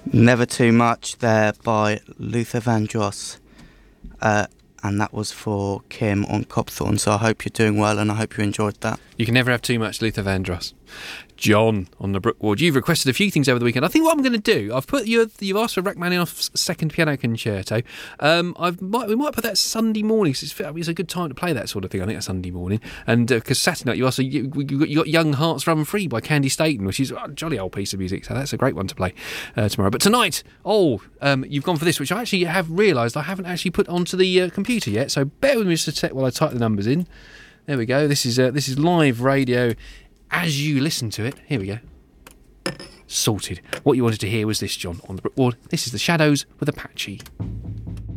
Never Too Much there by Luther Vandross. And that was for Kim on Copthorne. So I hope you're doing well and I hope you enjoyed that. You can never have too much, Luther Vandross. John on the Brookward. You've requested a few things over the weekend. I think what I'm going to do, you've asked for Rachmaninoff's second piano concerto. We might put that Sunday morning. It's a good time to play that sort of thing. I think a Sunday morning, and because Saturday night you got Young Hearts Run Free by Candy Staton, which is a jolly old piece of music. So that's a great one to play tomorrow. But tonight, you've gone for this, which I actually have realised I haven't actually put onto the computer yet. So bear with me just a sec while I type the numbers in. There we go. This is live radio. As you listen to it, here we go. Sorted. What you wanted to hear was this, John, on the Brookward. This is The Shadows with Apache.